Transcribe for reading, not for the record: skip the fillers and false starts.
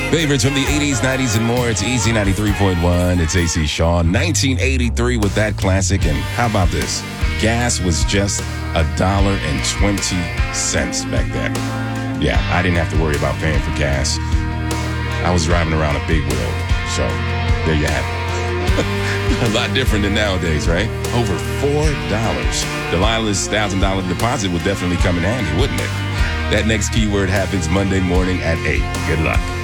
Favorites from the 80s, 90s, and more. It's Easy 93.1. It's AC Shaw. 1983 with that classic. And how about this? Gas was just $1.20 back then. Yeah, I didn't have to worry about paying for gas. I was driving around a big wheel. So there you have it. A lot different than nowadays, right? Over $4. Delilah's $1,000 deposit would definitely come in handy, wouldn't it? That next keyword happens Monday morning at 8. Good luck.